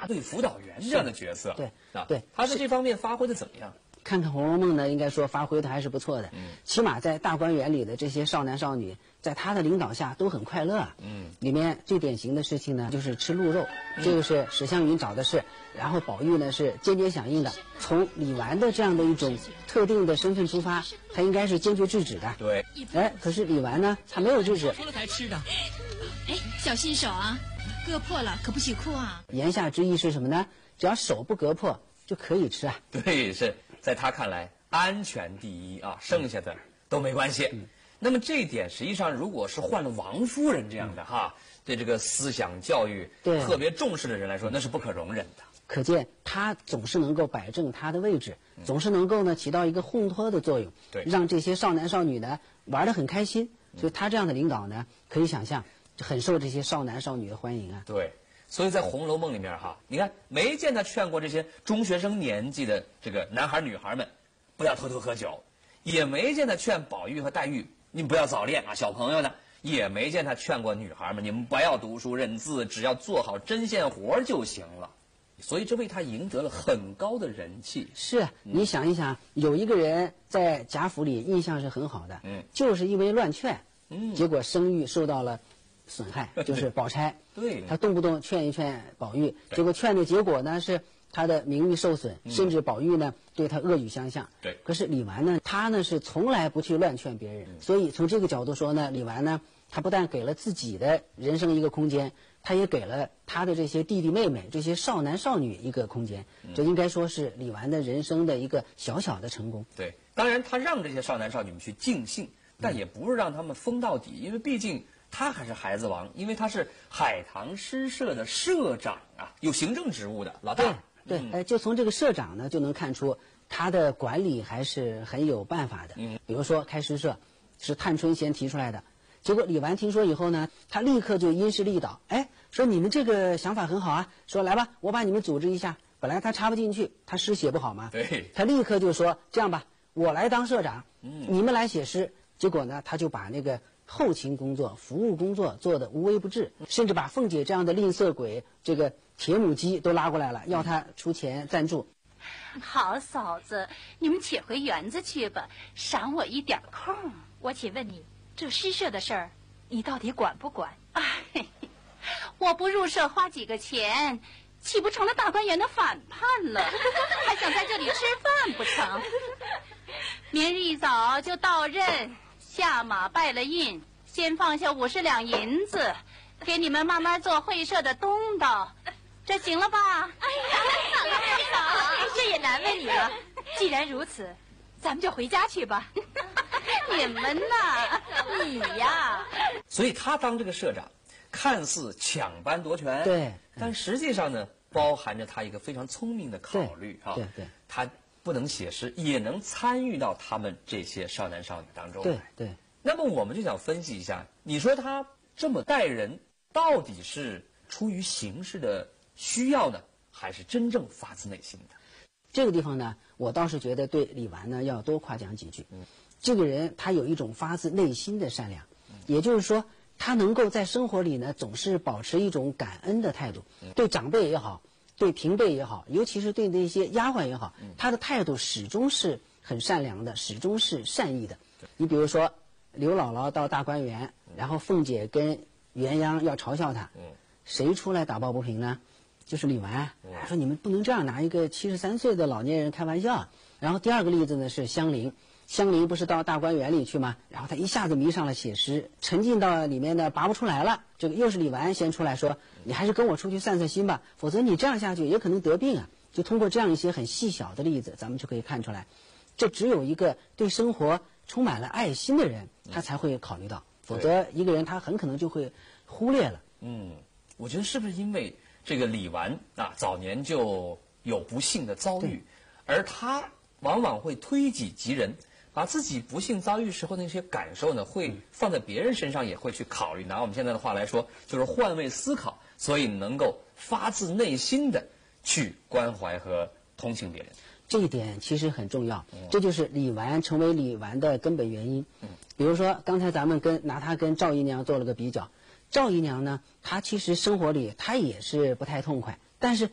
大队辅导员这样的角色。 对啊， 对， 他在这方面发挥的怎么样？ 看看《红楼梦》呢，应该说发挥的还是不错的。起码在大观园里的这些少男少女，在他的领导下都很快乐。里面最典型的事情呢，就是吃鹿肉，这个是史湘云找的事。然后宝玉呢是坚决响应的。从李纨的这样的一种特定的身份出发，他应该是坚决制止的。 对。 可是李纨呢，他没有制止。 除了才吃的。 哎，小心手啊，割破了可不许哭啊。 言下之意是什么呢？只要手不割破就可以吃啊。 对，是在他看来，安全第一啊，剩下的都没关系。那么这一点实际上，如果是换了王夫人这样的对这个思想教育特别重视的人来说，那是不可容忍的。 可见他总是能够摆正他的位置，总是能够呢起到一个烘托的作用，让这些少男少女呢玩得很开心。所以他这样的领导呢，可以想象很受这些少男少女的欢迎啊。 对。所以在《红楼梦》里面你看没见他劝过这些中学生年纪的这个男孩女孩们不要偷偷喝酒，也没见他劝宝玉和黛玉你们不要早恋啊，小朋友呢也没见他劝过女孩们你们不要读书认字，只要做好针线活就行了。所以这为他赢得了很高的人气。 是啊，你想一想，有一个人在贾府里印象是很好的，就是因为乱劝，结果声誉受到了损害，就是宝钗。 对， 他动不动劝一劝宝玉，结果劝的结果呢是他的名誉受损，甚至宝玉呢对他恶语相向。 对， 可是李纨呢，他呢是从来不去乱劝别人，所以从这个角度说呢，李纨呢，他不但给了自己的人生一个空间，他也给了他的这些弟弟妹妹、这些少男少女一个空间。这应该说是李纨的人生的一个小小的成功。 对，当然他让这些少男少女们去尽兴，但也不是让他们疯到底，因为毕竟他还是孩子王，因为他是海棠诗社的社长有行政职务的老大。 对，就从这个社长呢就能看出他的管理还是很有办法的。比如说开诗社是探春先提出来的，结果李纨听说以后呢，他立刻就因势利导，说你们这个想法很好啊，说来吧，我把你们组织一下。本来他插不进去，他诗写不好嘛， 对， 他立刻就说这样吧，我来当社长，你们来写诗。结果呢，他就把那个后勤工作、服务工作做得无微不至，甚至把凤姐这样的吝啬鬼、这个铁母鸡都拉过来了，要他出钱赞助。 好嫂子，你们且回园子去吧，赏我一点空。 我且问你，这诗社的事儿，你到底管不管？ 我不入社花几个钱，岂不成了大观园的反叛了？还想在这里吃饭不成？明日一早就到任，下马拜了印，先放下50两银子，给你们慢慢做会社的东道，这行了吧？ 哎呀，嫂，这也难为你了。既然如此，咱们就回家去吧。 你们呐， 你呀， 所以他当这个社长，看似抢班夺权， 对， 但实际上呢，包含着他一个非常聪明的考虑对， 他不能写诗，也能参与到他们这些少男少女当中来。 对。 那么我们就想分析一下，你说他这么待人，到底是出于形式的需要呢，还是真正发自内心的？ 这个地方呢，我倒是觉得对李纨呢要多夸奖几句。这个人他有一种发自内心的善良，也就是说，他能够在生活里呢总是保持一种感恩的态度，对长辈也好，对平辈也好，尤其是对那些丫鬟也好，他的态度始终是很善良的，始终是善意的。你比如说刘姥姥到大观园，然后凤姐跟元央要嘲笑她，谁出来打抱不平呢？就是李纨，说你们不能这样拿一个73岁的老年人开玩笑。然后第二个例子呢是香菱，香菱不是到大观园里去吗？然后她一下子迷上了写诗，沉浸到里面呢拔不出来了。这个又是李纨先出来说，你还是跟我出去散散心吧，否则你这样下去也可能得病啊。就通过这样一些很细小的例子，咱们就可以看出来，这只有一个对生活充满了爱心的人，他才会考虑到，否则一个人他很可能就会忽略了。 我觉得是不是因为这个李纨早年就有不幸的遭遇，而他往往会推己及人，把自己不幸遭遇时候那些感受呢，会放在别人身上，也会去考虑。拿我们现在的话来说，就是换位思考，所以能够发自内心的去关怀和同情别人。 这一点其实很重要，这就是李纨成为李纨的根本原因。比如说刚才咱们拿她跟赵姨娘做了个比较，赵姨娘呢，她其实生活里她也是不太痛快，但是